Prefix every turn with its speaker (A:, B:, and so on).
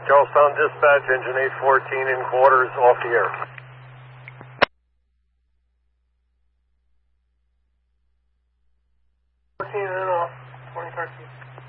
A: Charlestown Dispatch, engine 814 in quarters, off the air.
B: 14 and off, 2013.